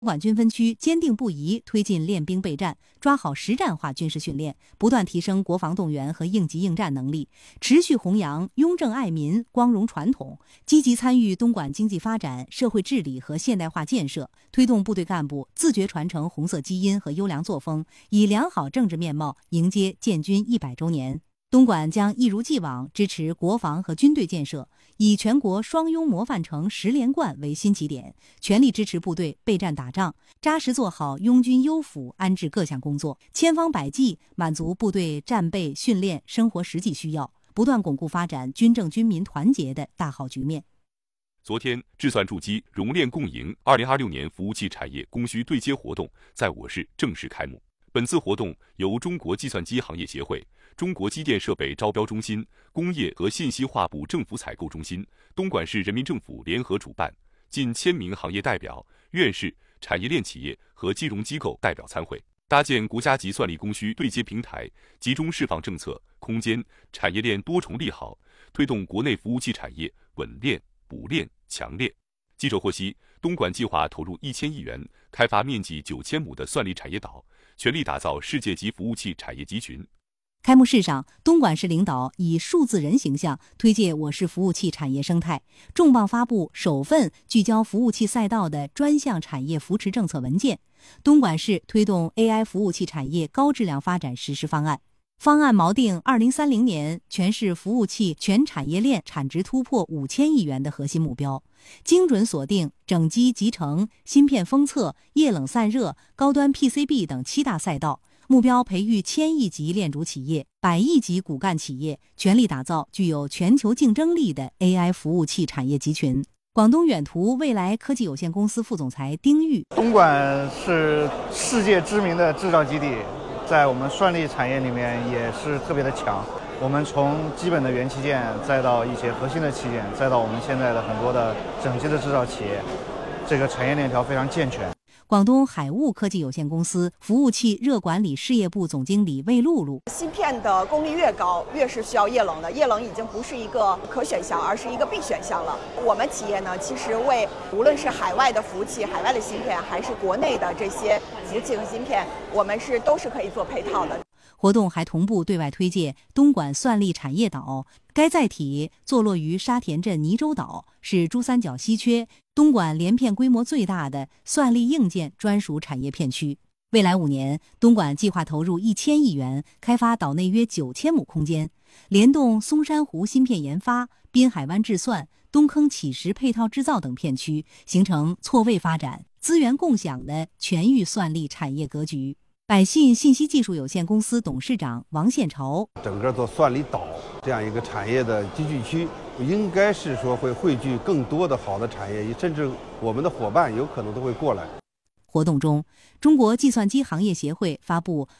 东莞军分区坚定不移推进练兵备战，抓好实战化军事训练，不断提升国防动员和应急应战能力，持续弘扬雍正爱民、光荣传统，积极参与东莞经济发展、社会治理和现代化建设，推动部队干部自觉传承红色基因和优良作风，以良好政治面貌迎接建军100周年。东莞将一如既往支持国防和军队建设，以全国双拥模范城10连冠为新起点，全力支持部队备战打仗，扎实做好拥军优抚安置各项工作，千方百计满足部队战备训练生活实际需要，不断巩固发展军政军民团结的大好局面。 昨天，智算筑基熔炼共赢2026年服务器产业供需对接活动在我市正式开幕。本次活动由中国计算机行业协会、中国机电设备招标中心、工业和信息化部政府采购中心、东莞市人民政府联合主办，近1000名行业代表、院士、产业链企业和金融机构代表参会，搭建国家级算力供需对接平台，集中释放政策、空间、产业链多重利好，推动国内服务器产业稳链、补链、强链。记者获悉，东莞计划投入1000亿元，开发面积9000亩的算力产业岛，全力打造世界级服务器产业集群。 开幕式上，东莞市领导以数字人形象推介我市服务器产业生态，重磅发布首份聚焦服务器赛道的专项产业扶持政策文件，东莞市推动 AI 服务器产业高质量发展实施方案。方案锚定2030年全市服务器全产业链产值突破5000亿元的核心目标，精准锁定整机集成、芯片封测、液冷散热、高端 PCB 等7大赛道，目标培育1000亿级链主企业、100亿级骨干企业，全力打造具有全球竞争力的 AI 服务器产业集群。广东远途未来科技有限公司副总裁丁玉： 东莞是世界知名的制造基地，在我们算力产业里面也是特别的强。我们从基本的元器件，再到一些核心的器件，再到我们现在的很多的整机的制造企业，这个产业链条非常健全。 广东海雾科技有限公司服务器热管理事业部总经理魏露露： 芯片的功率越高，越是需要液冷的，液冷已经不是一个可选项，而是一个必选项了。我们企业呢，其实为无论是海外的服务器、海外的芯片，还是国内的这些服务器和芯片，我们都是可以做配套的。 活动还同步对外推介东莞算力产业岛，该载体坐落于沙田镇泥洲岛，是珠三角稀缺、东莞连片规模最大的算力硬件专属产业片区。未来5年，东莞计划投入1000亿元，开发岛内约9000亩空间，联动松山湖芯片研发、滨海湾制算、东坑启石配套制造等片区，形成错位发展、资源共享的全域算力产业格局。百信信息技术有限公司董事长王宪朝： 整个做算力岛这样一个产业的集聚区，应该是说会汇聚更多的好的产业，甚至我们的伙伴有可能都会过来。 活动中，中国计算机行业协会发布